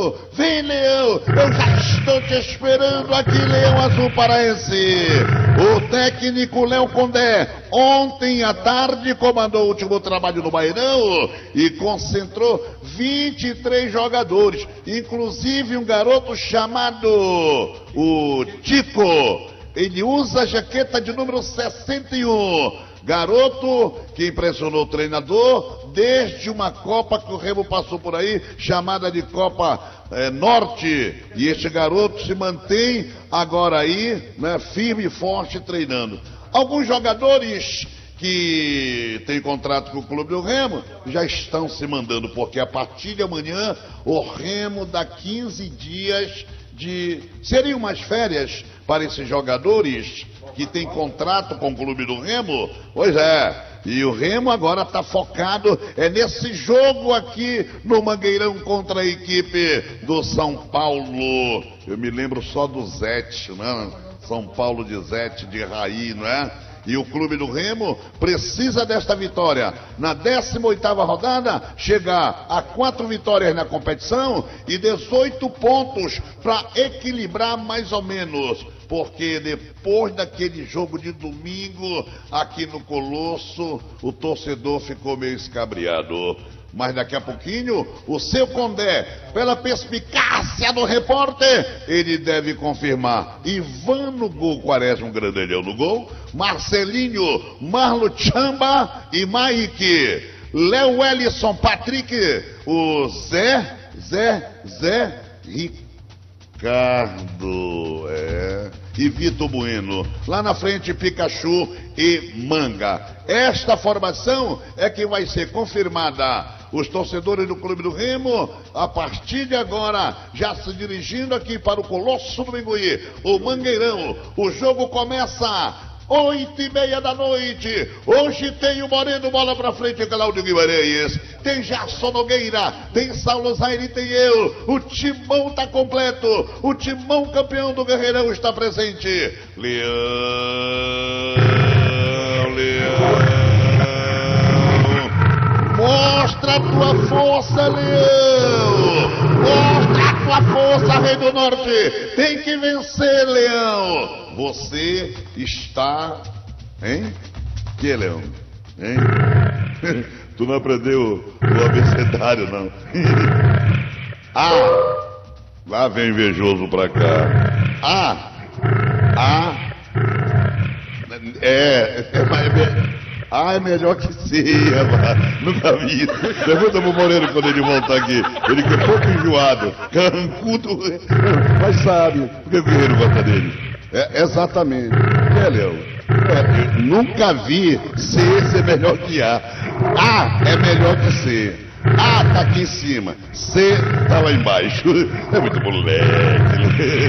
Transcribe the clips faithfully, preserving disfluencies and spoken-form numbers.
Leão! Vem, Leão! Eu já estou te esperando aqui, Leão Azul Paraense! O técnico Léo Condé, ontem à tarde, comandou o último trabalho no Bairão e concentrou vinte e três jogadores, inclusive um garoto chamado o Tico. Ele usa a jaqueta de número sessenta e um. Garoto que impressionou o treinador desde uma Copa que o Remo passou por aí, chamada de Copa é, Norte. E este garoto se mantém agora aí, né, firme e forte, treinando. Alguns jogadores que têm contrato com o Clube do Remo já estão se mandando, porque a partir de amanhã o Remo dá quinze dias de... Seriam umas férias para esses jogadores que têm contrato com o Clube do Remo? Pois é, e o Remo agora está focado é nesse jogo aqui no Mangueirão contra a equipe do São Paulo. Eu me lembro só do Zete, né? São Paulo de Zete, de Raí, não é? E o Clube do Remo precisa desta vitória. Na décima oitava rodada, chegar a quatro vitórias na competição e dezoito pontos para equilibrar mais ou menos. Porque depois daquele jogo de domingo aqui no Colosso, o torcedor ficou meio escabriado. Mas daqui a pouquinho, o seu Condé, pela perspicácia do repórter, ele deve confirmar. Ivan no gol, Quaresma, um grandelhão no gol. Marcelinho, Marlo Chamba e Mike. Léo Ellison, Patrick, o Zé, Zé, Zé, Ricardo, é... e Vitor Bueno. Lá na frente, Pikachu e Manga. Esta formação é que vai ser confirmada. Os torcedores do Clube do Remo, a partir de agora, já se dirigindo aqui para o Colosso do Mingui, o Mangueirão. O jogo começa oito e meia da noite. Hoje tem o Moreno, bola pra frente, Cláudio Guimarães. Tem Gerson Nogueira, tem Saulo Zaire e tem eu. O timão tá completo. O timão campeão do Guerreirão está presente. Leão, Leão. Mostra a tua força, Leão! Mostra a tua força, Rei do Norte! Tem que vencer, Leão! Você está... Hein? Que, Leão? Hein? Tu não aprendeu o abecedário, não? Ah! Lá vem invejoso pra cá. Ah! Ah! É... é, é Ah, é melhor que C, rapaz. Nunca vi isso. Pergunta pro Moreno quando ele voltar aqui. Ele que é pouco enjoado, carrancudo, mas sabe. Por que o Guerreiro gosta dele? É, exatamente. É, Léo. É, nunca vi C ser melhor que A. A é melhor que C. A tá aqui em cima, C tá lá embaixo. É muito moleque.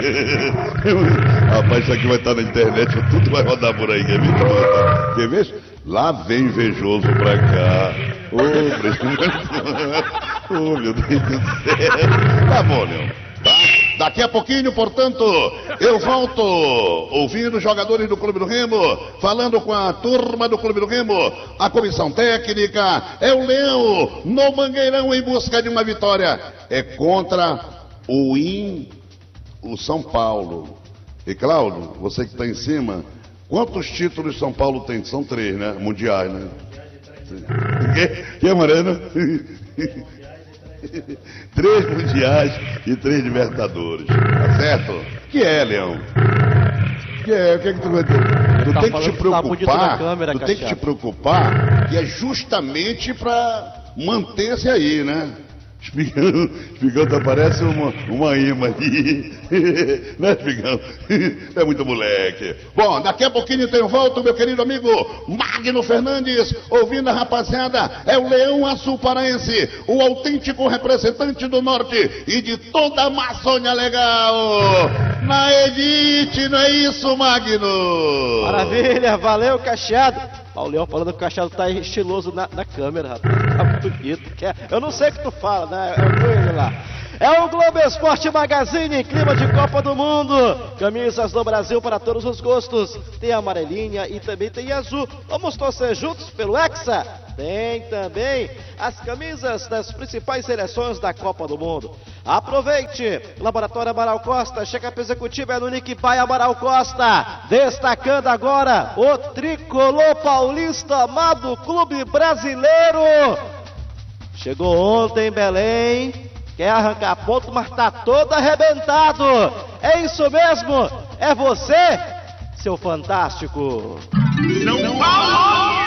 Rapaz, isso aqui vai estar na internet, tudo vai rodar por aí. Quer ver? Quer ver? Lá vem invejoso pra cá. Ô, oh, oh, meu Deus do céu. Tá bom, Leão. Tá? Daqui a pouquinho, portanto, eu volto ouvindo os jogadores do Clube do Remo, falando com a turma do Clube do Remo. A comissão técnica é o Leão no Mangueirão em busca de uma vitória. É contra o I N, o São Paulo. E Cláudio, você que está em cima, quantos títulos São Paulo tem? São três, né? Mundiais, né? Que, que é, Moreno? Três mundiais e três libertadores, tá certo? Que é, Leão? Que é, o que é que tu vai dizer? Tu tem que te preocupar, tu tem que te preocupar, que é justamente pra manter-se aí, né? Espigão, Espigão tá parece uma, uma imã aí, né, Espigão? É muito moleque. Bom, daqui a pouquinho tem volta, meu querido amigo Magno Fernandes, ouvindo a rapaziada, é o Leão Azul Paraense, o autêntico representante do Norte e de toda a Amazônia Legal, na elite, não é isso, Magno? Maravilha, valeu, Cacheado. Ó, o Leão falando que o Cacheado tá estiloso na, na câmera, rapaz. Tá muito bonito. Eu não sei o que tu fala, né? É ele lá. É o Globo Esporte Magazine, clima de Copa do Mundo. Camisas do Brasil para todos os gostos. Tem a amarelinha e também tem azul. Vamos torcer juntos pelo Hexa. tem também as camisas das principais seleções da Copa do Mundo. Aproveite! Laboratório Amaral Costa, chega para executivo, é no Nick Pai Amaral Costa. Destacando agora o tricolor paulista, amado clube brasileiro. Chegou ontem em Belém, quer arrancar ponto, mas tá todo arrebentado. É isso mesmo? É você, seu fantástico? São Paulo!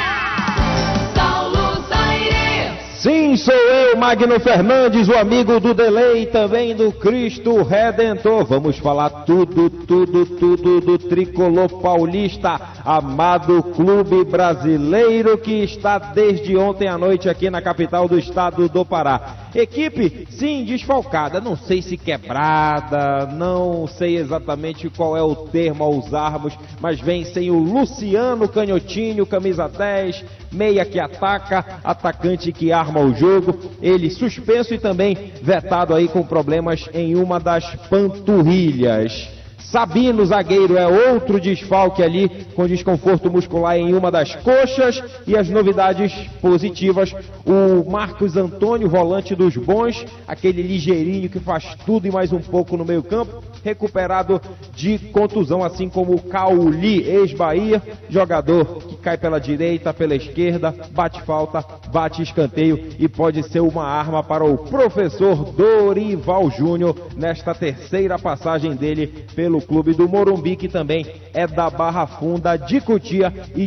Sim, sou eu, Magno Fernandes, o amigo do Delay, também do Cristo Redentor. Vamos falar tudo, tudo, tudo do tricolor paulista, amado clube brasileiro que está desde ontem à noite aqui na capital do estado do Pará. Equipe, sim, desfalcada, não sei se quebrada, não sei exatamente qual é o termo a usarmos, mas vem sem o Luciano Canhotinho, camisa dez, meia que ataca, atacante que arma o jogo, ele suspenso e também vetado aí com problemas em uma das panturrilhas. Sabino, zagueiro, é outro desfalque ali, com desconforto muscular em uma das coxas. E as novidades positivas, o Marcos Antônio, volante dos bons, aquele ligeirinho que faz tudo e mais um pouco no meio campo, recuperado de contusão, assim como o Cauli, ex-Bahia, jogador que cai pela direita, pela esquerda, bate falta, bate escanteio e pode ser uma arma para o professor Dorival Júnior nesta terceira passagem dele pelo clube do Morumbi, que também é da Barra Funda, de Cotia e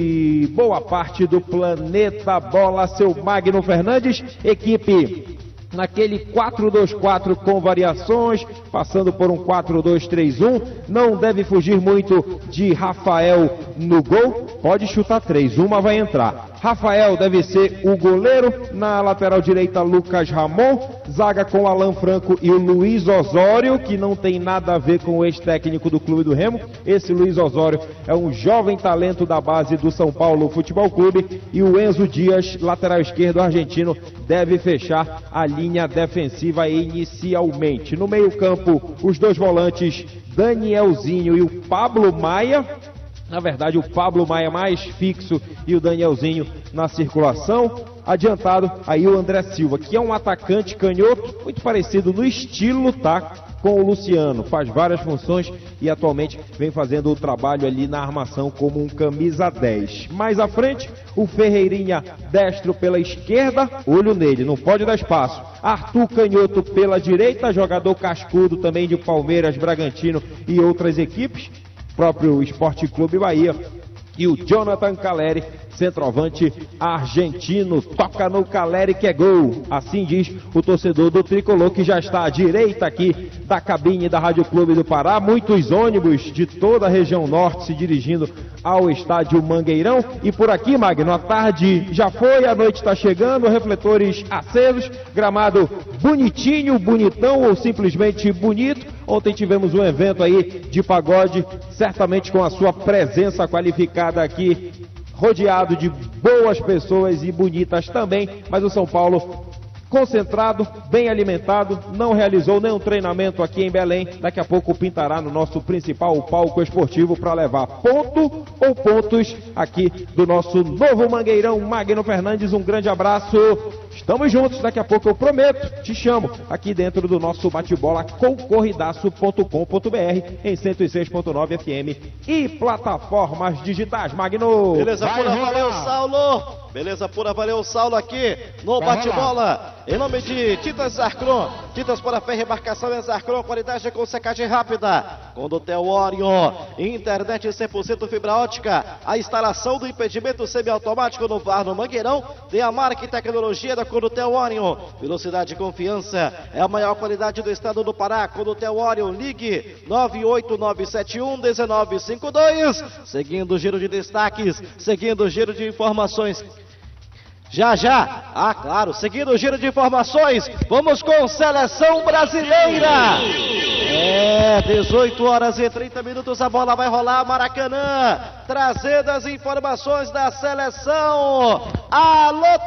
de boa parte do planeta bola. Seu Magno Fernandes, equipe naquele quatro dois quatro com variações, passando por um quatro dois três um, não deve fugir muito de Rafael no gol, pode chutar três, uma vai entrar. Rafael deve ser o goleiro, na lateral direita Lucas Ramon, zaga com Alan Franco e o Luiz Osório, que não tem nada a ver com o ex-técnico do Clube do Remo. Esse Luiz Osório é um jovem talento da base do São Paulo Futebol Clube, e o Enzo Dias, lateral esquerdo argentino, deve fechar a linha defensiva inicialmente. No meio campo, os dois volantes Danielzinho e o Pablo Maia. Na verdade, o Pablo Maia mais fixo e o Danielzinho na circulação. Adiantado, aí o André Silva, que é um atacante canhoto, muito parecido no estilo, tá? Com o Luciano, faz várias funções e atualmente vem fazendo o trabalho ali na armação como um camisa dez. Mais à frente, o Ferreirinha destro pela esquerda, olho nele, não pode dar espaço. Arthur Canhoto pela direita, jogador cascudo também de Palmeiras, Bragantino e outras equipes, próprio Esporte Clube Bahia. E o Jonathan Caleri, centroavante argentino, toca no Caleri que é gol. Assim diz o torcedor do tricolor, que já está à direita aqui da cabine da Rádio Clube do Pará. Muitos ônibus de toda a região norte se dirigindo ao estádio Mangueirão. E por aqui, Magno, a tarde já foi, a noite está chegando, refletores acesos, gramado bonitinho, bonitão ou simplesmente bonito. Ontem tivemos um evento aí de pagode, certamente com a sua presença qualificada aqui, rodeado de boas pessoas e bonitas também, mas o São Paulo concentrado, bem alimentado, não realizou nenhum treinamento aqui em Belém. Daqui a pouco pintará no nosso principal palco esportivo para levar ponto ou pontos aqui do nosso novo Mangueirão. Magno Fernandes, um grande abraço. Estamos juntos, daqui a pouco eu prometo, te chamo aqui dentro do nosso bate-bola concorridaço ponto com ponto br em cento e seis ponto nove F M e plataformas digitais. Magno. Beleza pura, valeu, Saulo. Beleza pura, valeu, Saulo, aqui no bate-bola. Em nome de Tintas Zarcron, tintas para ferro e embarcação em Zarcron, qualidade com secagem rápida. Condutel Orion, internet cem por cento fibra ótica, a instalação do impedimento semiautomático no V A R no Mangueirão, tem a marca e tecnologia da Condutel Orion. Velocidade e confiança é a maior qualidade do estado do Pará. Condutel Orion, ligue nove oito nove sete um um nove cinco dois. Seguindo o giro de destaques, seguindo o giro de informações. Já, já, ah, claro, seguindo o giro de informações, vamos com Seleção Brasileira. É, dezoito horas e trinta minutos, a bola vai rolar, Maracanã, trazendo as informações da seleção. Alô,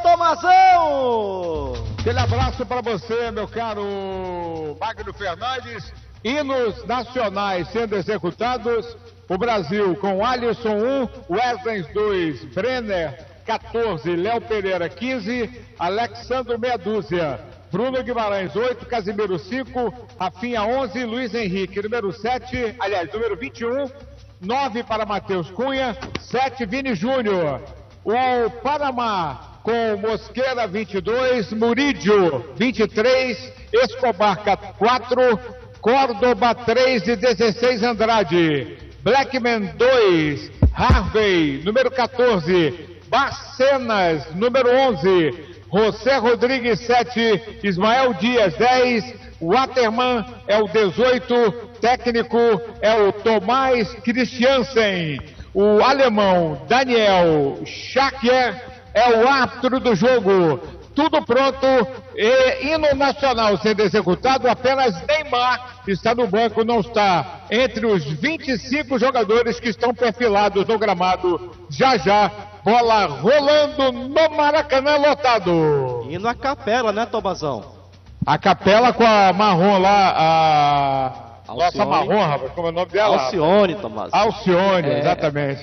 Tomazão! Aquele abraço para você, meu caro Magno Fernandes. Hinos nacionais sendo executados. O Brasil com Alisson um, Wesley dois, Brenner quatorze, Léo Pereira, quinze, Alexandro meia dúzia, Bruno Guimarães, oito, Casimiro, cinco, Rafinha, onze, Luiz Henrique, número sete, aliás, número vinte e um, nove para Matheus Cunha, sete, Vini Júnior. O Panamá com Mosqueira, vinte e dois, Murídio, vinte e três, Escobar, quatro, Córdoba, três e dezesseis, Andrade, Blackman, dois, Harvey, número quatorze, Barcenas, número onze, José Rodrigues, sete, Ismael Dias, dez, Waterman é o dezoito, técnico é o Tomás Christiansen, o alemão Daniel Schacker é o árbitro do jogo. Tudo pronto, e hino nacional sendo executado, apenas Neymar está no banco, não está entre os vinte e cinco jogadores que estão perfilados no gramado. Já já, bola rolando no Maracanã lotado. Hino a capela, né, Tomazão? A capela com a marrom lá, a... Alcione. Nossa marrom, rapaz, como é o nome dela? Alcione, Tomazão. Alcione, É. exatamente.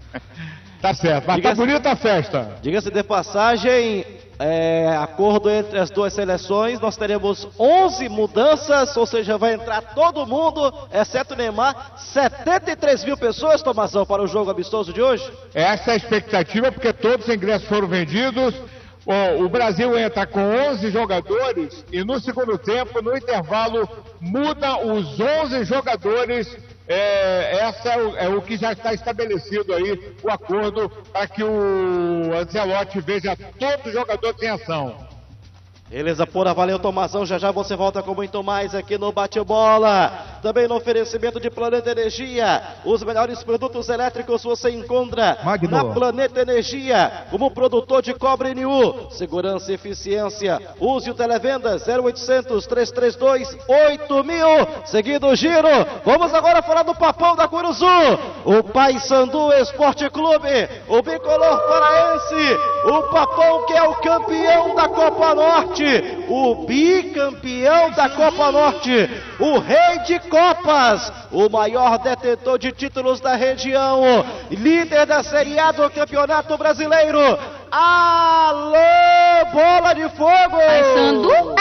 Tá certo, mas Diga-se- tá bonita a festa. Diga-se de passagem, é, acordo entre as duas seleções, nós teremos onze mudanças, ou seja, vai entrar todo mundo, exceto o Neymar, setenta e três mil pessoas, Tomazão, para o jogo amistoso de hoje. Essa é a expectativa, porque todos os ingressos foram vendidos. Bom, o Brasil entra com onze jogadores e no segundo tempo, no intervalo, muda os onze jogadores. É, essa é o, é o que já está estabelecido aí, o acordo, para que o Ancelotti veja todos os jogadores em ação. Beleza pura, valeu Tomazão, já já você volta com muito mais aqui no Bate-Bola. Também no oferecimento de Planeta Energia, os melhores produtos elétricos você encontra Magno. na Planeta Energia, como produtor de cobre N U, segurança e eficiência. Use o Televenda zero oitocentos, trezentos e trinta e dois, oito mil. Seguindo o giro, vamos agora falar do Papão da Curuzu, o Paysandu Esporte Clube, o bicolor paraense, o Papão que é o campeão da Copa Norte, o bicampeão da Copa Norte, o rei de Copas, o maior detentor de títulos da região, líder da Série A do Campeonato Brasileiro. Alô, bola de fogo! Paysandu?